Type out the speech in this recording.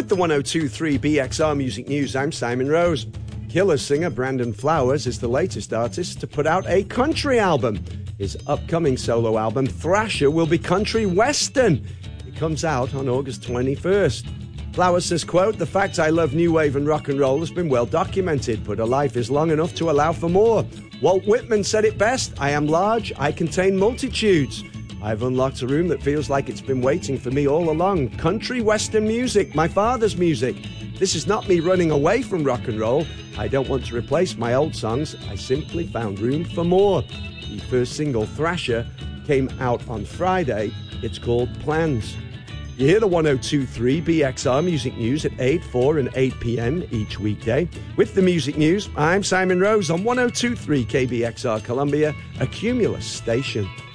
With the 102.3 BXR Music News, I'm Simon Rose. Killer singer Brandon Flowers is the latest artist to put out a country album. His upcoming solo album, Thrasher, will be country western. It comes out on August 21st. Flowers says, quote, "The fact I love new wave and rock and roll has been well documented, but a life is long enough to allow for more. Walt Whitman said it best, I am large, I contain multitudes. I've unlocked a room that feels like it's been waiting for me all along. Country western music, my father's music. This is not me running away from rock and roll. I don't want to replace my old songs. I simply found room for more." The first single, Thrasher, came out on Friday. It's called Plans. You hear the 102.3 BXR Music News at 8, 4 and 8 p.m. each weekday. With the music news, I'm Simon Rose on 102.3 KBXR Columbia, a Cumulus station.